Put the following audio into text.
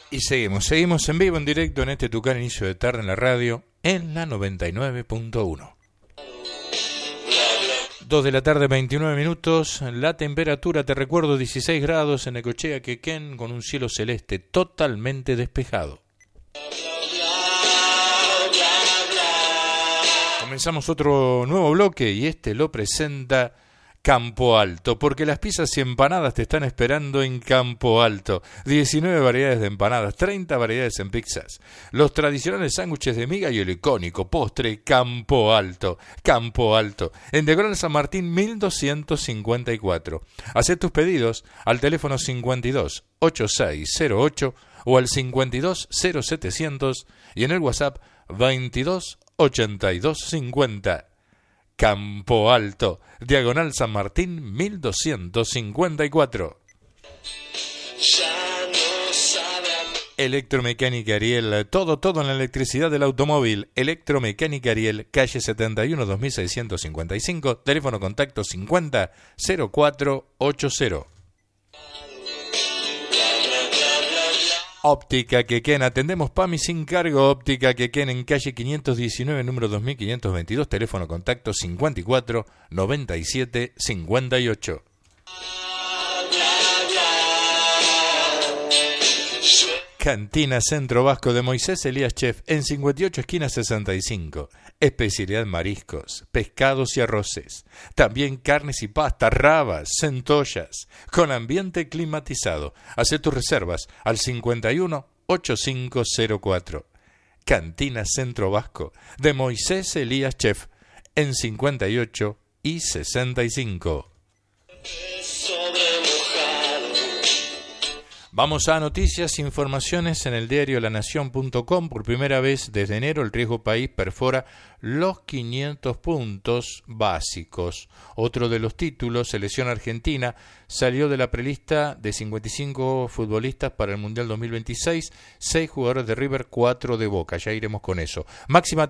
Y seguimos en vivo, en directo en este Tucán inicio de tarde en la radio, en la 99.1. 2 de la tarde, 29 minutos, la temperatura, te recuerdo, 16 grados en Necochea, Quequén, con un cielo celeste totalmente despejado. Comenzamos otro nuevo bloque y este lo presenta Campo Alto, porque las pizzas y empanadas te están esperando en Campo Alto. 19 variedades de empanadas, 30 variedades en pizzas, los tradicionales sándwiches de miga y el icónico postre Campo Alto. Campo Alto, en Diagonal San Martín 1254. Hacé tus pedidos al teléfono 52 8608 o al 52 0700 y en el WhatsApp 22 8250. Campo Alto, Diagonal San Martín 1254. Electromecánica Ariel, todo en la electricidad del automóvil. Electromecánica Ariel, calle 71 2655, teléfono contacto 50 0480. Óptica Quequén, atendemos PAMI sin cargo. Óptica Quequén en calle 519, número 2522, teléfono contacto 54 97 58. Cantina Centro Vasco de Moisés Elías Chef en 58 esquina 65. Especialidad mariscos, pescados y arroces. También carnes y pastas, rabas, centollas, con ambiente climatizado. Hacé tus reservas al 51 8504. Cantina Centro Vasco de Moisés Elías Chef en 58 y 65. Vamos a noticias, informaciones en el diario lanación.com. Por primera vez desde enero el riesgo país perfora los 500 puntos básicos. Otro de los títulos, selección argentina, salió de la prelista de 55 futbolistas para el Mundial 2026, 6 jugadores de River, 4 de Boca. Ya iremos con eso. Máxima